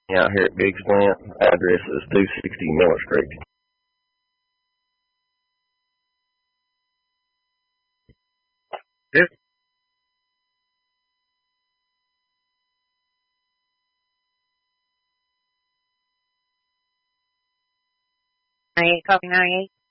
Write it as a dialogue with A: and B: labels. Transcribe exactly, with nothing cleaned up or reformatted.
A: out here at Big Splint. Address is two sixty Miller Street.
B: This
C: ninety-eight, copy ninety-eight.